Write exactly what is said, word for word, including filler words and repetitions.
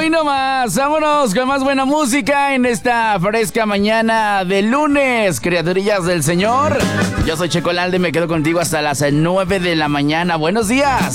Hoy nomás, vámonos con más buena música en esta fresca mañana de lunes, criaturillas del Señor. Yo soy Checo Lalde, me quedo contigo hasta las nueve de la mañana. Buenos días.